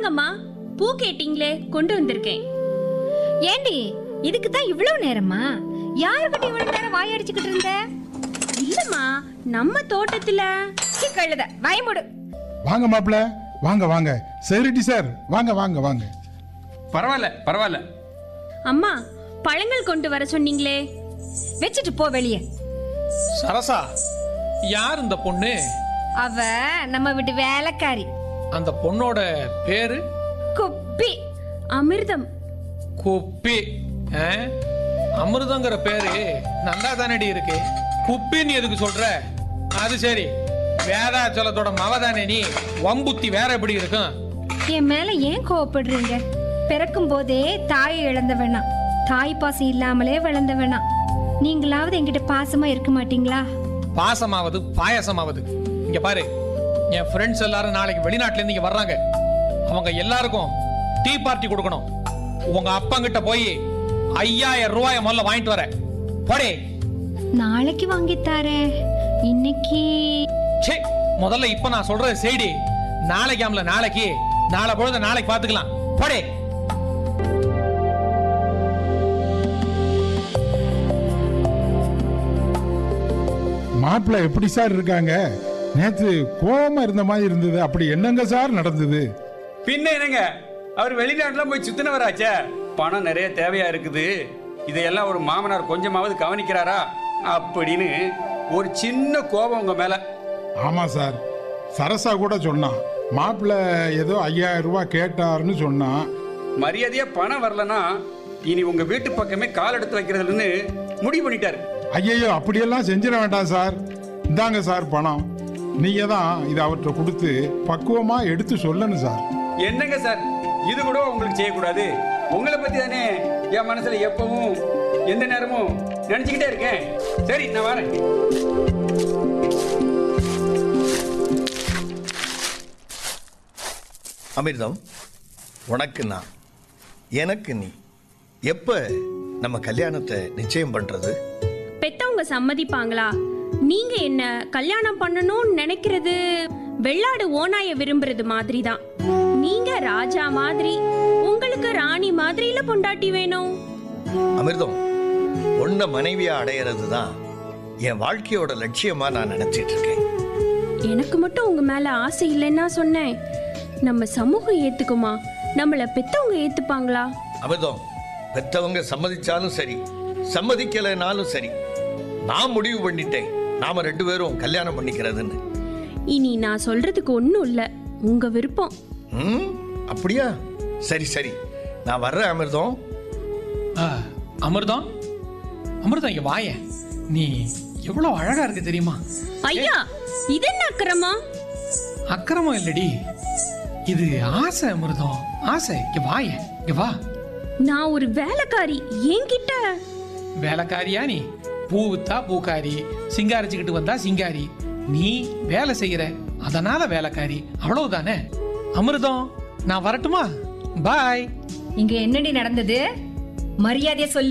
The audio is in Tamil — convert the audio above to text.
வாங்கம்மா, பூ கேட்டீங்களே கொண்டு வந்திருக்கேன். ஏண்டி இதுக்கு தான் இவ்வளவு நேரமா? யாருக்கிட்ட இவ்வளவு நேரம் வாயடிச்சுக்கிட்டு இருந்த? இல்லம்மா, நம்ம தோட்டத்துல. கழுத வாயமுடு. வாங்க மாப்பிள, வாங்க வாங்க. செக்யூரிட்டி சார், வாங்க வாங்க வாங்க. பரவாயில்ல பரவாயில்ல. அம்மா, பழங்கள் கொண்டு வர சொன்னீங்களே, வச்சுட்டு போ வெளியே. சரசா, யார் இந்த பொண்ணு? அவ நம்ம வீட்டு வேலைக்காரி. அந்த பொண்ணோட பேரு குப்பி. அமிர்தம். குப்பி. அமிர்தங்கிற பேரு நல்லா தானடி இருக்கு. குப்பின்னு எதுக்கு சொல்ற? அது சரி, வேதாச்சலத்தோட மவதானே நீ. வம்புத்தி வேற எப்படி இருக்கும்? என் மேல ஏன் கோவப்படுறீங்க? பிறக்கும் போதே தாயை இழந்த வேணாம், தாய் பாசம் இல்லாமலே வளர்ந்த வேணாம். நீங்களாவது என்கிட்ட பாசமா இருக்க மாட்டீங்களா? பாசமாவது பாயசமாவது. இங்க பாரு, என் ஃப்ரெண்ட்ஸ் எல்லாரும் நாளைக்கு வெளிநாட்டுல இருந்து இங்க வர்றாங்க. அவங்க எல்லாருக்கும் டீ பார்ட்டி கொடுக்கணும். உங்க அப்பங்கிட்ட போய் 5000 ரூபாய் முதல்ல வாங்கிட்டு வர போடே. நாளைக்கு வாங்கித்தாரேன். இன்னைக்கு சே, முதல்ல இப்ப நான் சொல்றது செய்டி. நாளைக்கு ஆமல நாளைக்கு, நாளை பொழுது நாளைக்கு பாத்துக்கலாம். போடே. மாப்பிள எப்படி சார் இருக்காங்க? நேத்து கோவமா இருந்த மாதிரி இருந்தது, அப்படி என்னங்க சார் நடந்தது? பின்ன என்னங்க, அவர் வெளிநாட்டுல போய் சுத்தினவராச்சே. பணம் நிறைய தேவையா இருக்குது, இதையெல்லாம் ஒரு மாமனார் கொஞ்சமாவது கவனிக்கிறாரா அப்படின்னு ஒரு சின்ன கோபம் உங்க மேல. ஆமா சார், சரசா கூட சொன்னான், மாப்பிள்ள ஏதோ 5000 ரூபாய் கேட்டாருன்னு சொன்னான். மரியாதையா பணம் வரலன்னா இனி உங்க வீட்டு பக்கமே கால் எடுத்து வைக்கிறதுன்னு முடிவு பண்ணிட்டாரு. ஐயோ, அப்படியெல்லாம் செஞ்சிட வேண்டாம் சார். இந்தாங்க சார் பணம். நீங்க தான் இதை அவர்கிட்ட கொடுத்து பக்குவமா எடுத்து சொல்லணும் சார். என்னங்க சார், இது கூட உங்களுக்கு செய்யக்கூடாது? உங்களை பத்தி தானே என் மனசுல எப்பவும் எந்த நேரமும் நினைச்சுக்கிட்டே இருக்கேன். சரி, நான் வரேன். அமிர்தம், உனக்கு நான், எனக்கு நீ. எப்ப நம்ம கல்யாணத்தை நிச்சயம் பண்றது? பெத்தவங்க சம்மதிப்பாங்களா? நீங்க என்ன கல்யாணம் பண்ணணும்னு நினைக்கிறது வெள்ளாடு ஓநாய விரும்புறது மாதிரி தான். நீங்க ராஜா மாதிரி, உங்களுக்கு ராணி மாதிரில பொண்டாட்டி வேணும். அமிர்தம், பொண்ண மனைவியா அடையிறது தான் என் வாழ்க்கையோட லட்சியமா நான் நினைச்சிட்டு இருக்கேன். எனக்கு மட்டும் உங்க மேல ஆசை இல்லைன்னா சொன்னேன். நம்ம சமூகம் ஏத்துக்குமா? நம்மள பெத்தவங்க ஏத்துப்பாங்களா? அமிர்தம், பெற்றவங்க சம்மதிச்சாலும் சரி, சம்மதிக்கலைனாலும் சரி, நான் முடிவு பண்ணிட்டேன், நாம 2 பேரும் கல்யாணம் பண்ணிக்கிறதுன்னு. இனி நான் சொல்றதுக்கு ஒண்ணும் இல்ல, உங்க விருப்பம். அப்படியா? சரி சரி, நான் வர்றேன் அமிர்தம். அமிர்தம், அமிர்தம் இங்க வாய. நீ எவ்வளவு அழகா இருக்கு தெரியுமா? ஐயா, இது என்ன அக்கிரமம்? அக்கிரமம் இல்லடி, இது ஆசை அமிர்தம், ஆசை. இங்க வாய, இங்க வா. நான் ஒரு வேலைக்காரி, என்கிட்ட வேலைக்காரியா நீ? பூவுத்தா பூக்காரி, சிங்காரிச்சுக்கிட்டு வந்தா சிங்காரி. நீ வேலை செய்யற, அதனால வேலைக்காரி, அவ்வளவுதானே. அமிர்தம், நான் வரட்டுமா? பாய். இங்க என்னடி நடந்தது? மரியாதையா சொல்லு.